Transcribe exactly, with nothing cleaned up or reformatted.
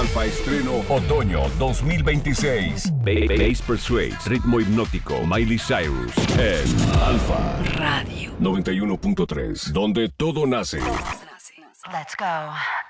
Alfa estreno Otoño dos mil veintiséis. Bass Persuades, ritmo hipnótico, Miley Cyrus en Alfa Radio noventa y uno punto tres, donde todo nace. Let's go.